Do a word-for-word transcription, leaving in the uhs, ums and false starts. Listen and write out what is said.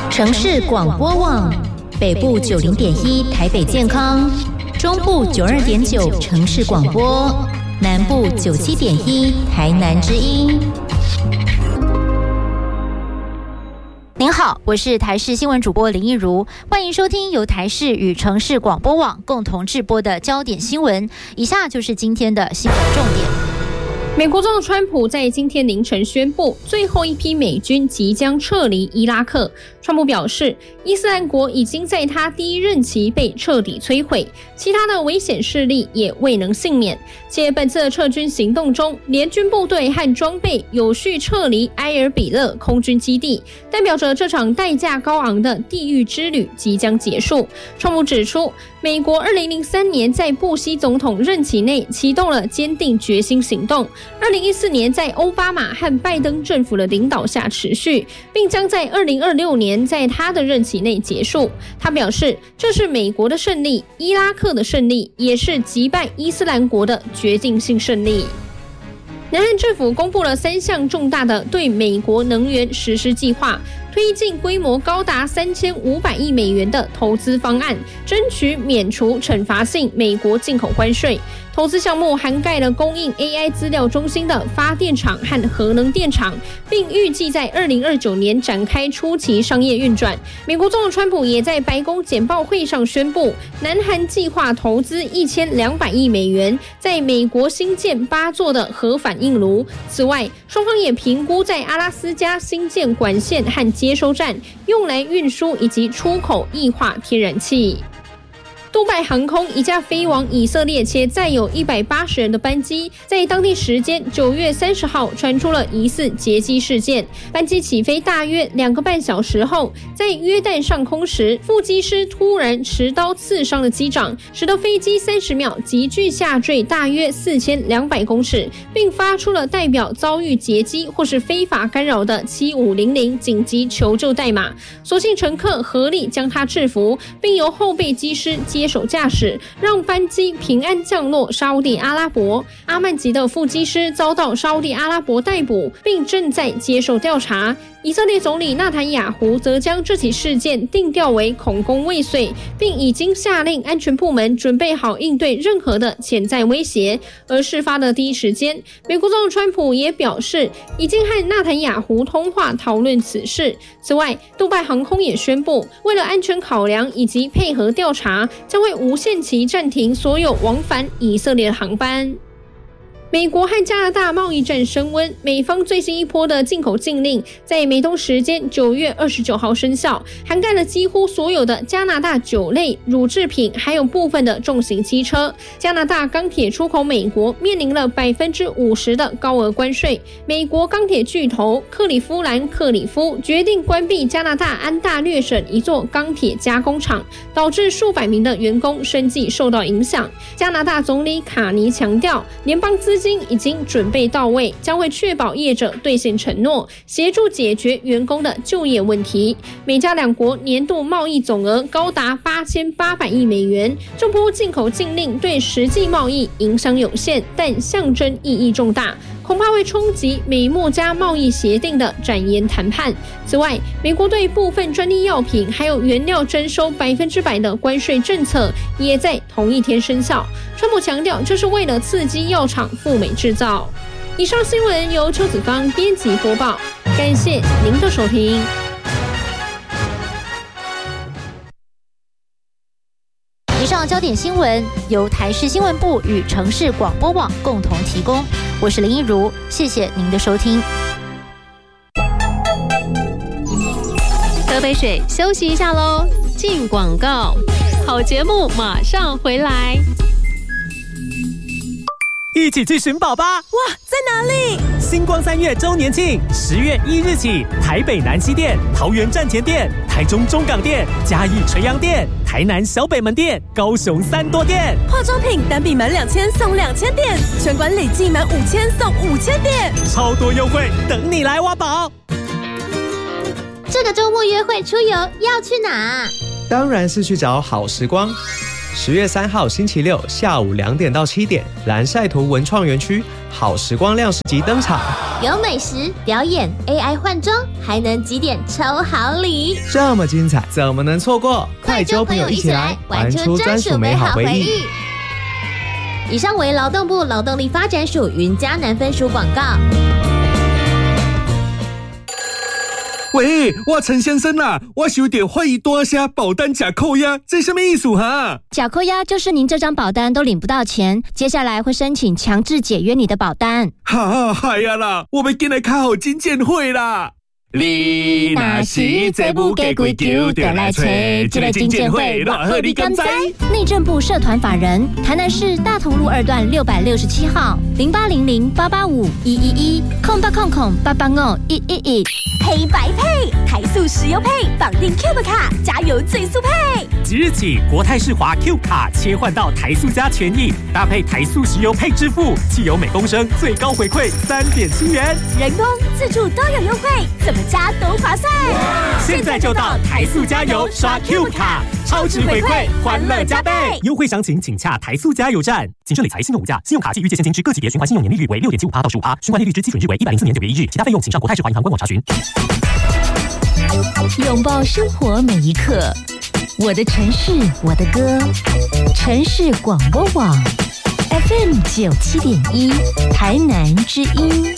城市广播网，北部九零点一台北健康，中部九二点九城市广播，南部九七点一台南之音。您好，我是台视新闻主播林一如，欢迎收听由台视与城市广播网共同制播的焦点新闻。以下就是今天的新闻重点。 美国总统川普在今天凌晨宣布，最后一批美军即将撤离伊拉克。川普表示，伊斯兰国已经在他第一任期被彻底摧毁，其他的危险势力也未能幸免。且本次的撤军行动中，联军部队和装备有序撤离埃尔比勒空军基地，代表着这场代价高昂的地狱之旅即将结束。川普指出，美国二零零三年在布希总统任期内启动了坚定决心行动，二零一四年在奥巴马和拜登政府的领导下持续，并将在二零二六年在他的任期内结束。他表示，这是美国的胜利，伊拉克的胜利，也是击败伊斯兰国的决定性胜利。南韩政府公布了三项重大的对美国能源实施计划，推进规模高达三千五百亿美元的投资方案，争取免除惩罚性美国进口关税。投资项目涵盖了供应 A I 资料中心的发电厂和核能电厂，并预计在二零二九年展开初期商业运转。美国总统川普也在白宫简报会上宣布，南韩计划投资一千两百亿美元，在美国新建八座的核反应炉。此外，双方也评估在阿拉斯加新建管线和接收站，用来运输以及出口液化天然气。杜拜航空一架飞往以色列且载有一百八十人的班机，在当地时间九月三十号传出了疑似劫机事件。班机起飞大约两个半小时后，在约旦上空时，副机师突然持刀刺伤了机长，使得飞机三十秒急剧下坠大约四千两百公尺，并发出了代表遭遇劫机或是非法干扰的七五零零紧急求救代码。所幸乘客合力将他制服，并由后备机师接手驾驶，让班机平安降落沙烏地阿拉伯。阿曼籍的副机师遭到沙烏地阿拉伯逮捕，并正在接受调查。以色列总理纳坦雅胡则将这起事件定调为恐攻未遂，并已经下令安全部门准备好应对任何的潜在威胁。而事发的第一时间，美国总统川普也表示，已经和纳坦雅胡通话讨论此事。此外，杜拜航空也宣布，为了安全考量以及配合调查，将会无限期暂停所有往返以色列的航班。美国和加拿大贸易战升温，美方最新一波的进口禁令在美东时间九月二十九号生效，涵盖了几乎所有的加拿大酒类、乳制品，还有部分的重型机车。加拿大钢铁出口美国面临了 百分之五十 的高额关税。美国钢铁巨头克利夫兰克里夫决定关闭加拿大安大略省一座钢铁加工厂，导致数百名的员工生计受到影响。加拿大总理卡尼强调，联邦资金已经准备到位，将会确保业者兑现承诺，协助解决员工的就业问题。美加两国年度贸易总额高达八千八百亿美元，这波进口禁令对实际贸易影响有限，但象征意义重大，恐怕会冲击美墨加贸易协定的展延谈判。此外，美国对部分专利药品还有原料征收百分之百的关税政策，也在同一天生效。川普强调，这是为了刺激药厂赴美制造。以上新闻由邱子芳编辑播报，感谢您的收听。 以上焦点新闻由台视新闻部与城市广播网共同提供，我是林一如，谢谢您的收听。 喝杯水休息一下咯，进广告，好节目马上回来。 一起去寻宝吧！ 哇，在哪里？ 星光三月周年庆，十月一日起，台北南西店、桃园站前店、台中中港店、嘉义垂杨店、台南小北门店、高雄三多店。 化妆品单笔满两千送两千店，全馆累计满五千送五千店， 超多优惠等你来挖宝！ 这个周末约会出游要去哪？ 当然是去找好时光。 十月三号星期六下午两点到七点，蓝晒图文创园区好时光亮市集登场， 有美食、表演、A I 换装，还能几点抽好礼， 这么精彩，怎么能错过？快揪朋友一起来，玩出专属美好回忆。 以上为劳动部劳动力发展署云嘉南分署广告。 喂，我陈先生啦，我想要欢迎多些保单假扣押，这什么意思哈？ 假扣押就是您这张保单都领不到钱，接下来会申请强制解约你的保单。 哈，嗨呀啦，我们进来看好金建会啦。你若是这不给归咎，就来找这个金建会，偌好你敢知？ 内政部社团法人，台南市大同路二段六百六十七号，零八零零八八五一一一，空八空空八八五一一一。 黑白配，台塑石油配，绑定 Cube 卡，加油最速配。 即日起，国泰世华 Q 卡切换到台塑加权益，搭配台塑石油配支付，汽油每公升最高回馈三点七元， 人工、自助都有优惠，怎么加都划算。 现在就到台塑加油刷 Q 卡，超值回馈，欢乐加倍。优惠详情请洽台塑加油站。谨慎理财，信用无价，信用卡及预借现金之各级别循环信用年利率为六点七五趴到十五趴，循环利率之基准日为一百零四年九月一日，其他费用请上国泰世华银行官网查询。 拥抱生活每一刻，我的城市，我的歌，城市广播网 F M 九七点一，台南之音。